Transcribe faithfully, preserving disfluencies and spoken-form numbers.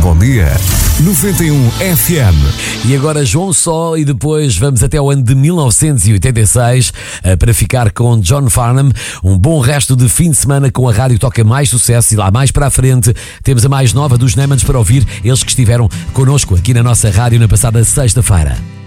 Bom dia, noventa e um F M. E agora João Só e depois vamos até o ano de mil novecentos e oitenta e seis uh, para ficar com John Farnham. Um bom resto de fim de semana com a rádio toca mais sucesso e lá mais para a frente temos a mais nova dos Nemans para ouvir, eles que estiveram connosco aqui na nossa rádio na passada sexta-feira.